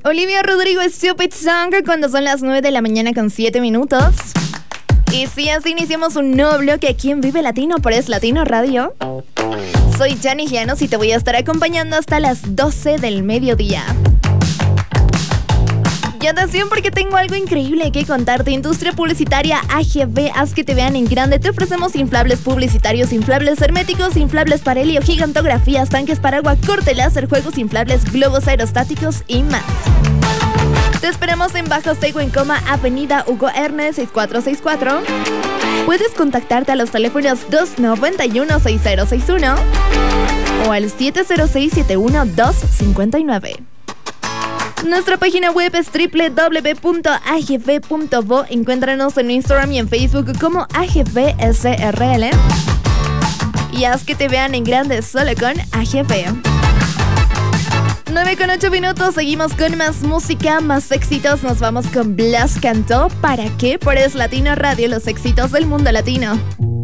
Olivia Rodrigo, Stupid Song, cuando son las 9 de la mañana con 7 minutos. Y sí, así iniciamos un nuevo bloque aquí en Vive Latino por Es Latino Radio. Soy Janice Llanos y te voy a estar acompañando hasta las 12 del mediodía. Y atención porque tengo algo increíble que contarte. Industria publicitaria AGV, haz que te vean en grande. Te ofrecemos inflables publicitarios, inflables herméticos, inflables para helio, gigantografías, tanques paraguas, corte láser, juegos inflables, globos aerostáticos y más. Te esperamos en Bajo Sego en Coma, Avenida Hugo Ernest 6464. Puedes contactarte a los teléfonos 291-6061 o al 706-71259. Nuestra página web es www.agv.bo. Encuéntranos en Instagram y en Facebook como AGVSRL. Y haz que te vean en grande solo con AGV. 9 con 8 minutos, seguimos con más música, más éxitos. Nos vamos con Blas Cantó. ¿Para qué? Por Es Latino Radio, los éxitos del mundo latino.